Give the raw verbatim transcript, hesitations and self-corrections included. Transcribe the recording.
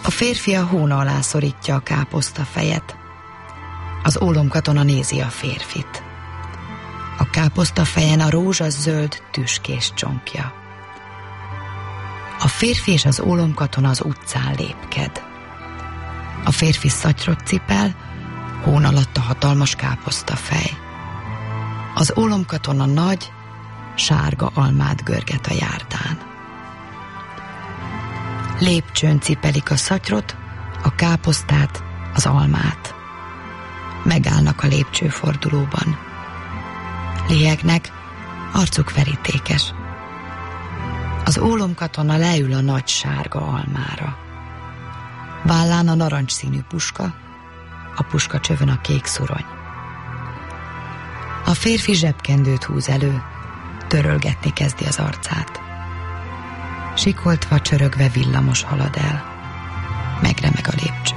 A férfi a hóna alá szorítja a káposzta fejet. Az ólomkatona nézi a férfit. A káposzta fejen a rózsaszöld tüskés csonkja. A férfi és az ólomkatona az utcán lépked. A férfi szatyrot cipel, hón alatt a hatalmas káposzta fej. Az ólomkatona nagy, sárga almát görget a járdán. Lépcsőn cipelik a szatyrot, a káposztát, az almát. Megállnak a lépcsőfordulóban. Léhegnek, arcuk verítékes. Az ólomkatona leül a nagy sárga almára. Vállán a narancsszínű puska, a puska csövön a kék szurony. A férfi zsebkendőt húz elő, törölgetni kezdi az arcát. Sikoltva, csörögve villamos halad el. Megremeg a lépcső.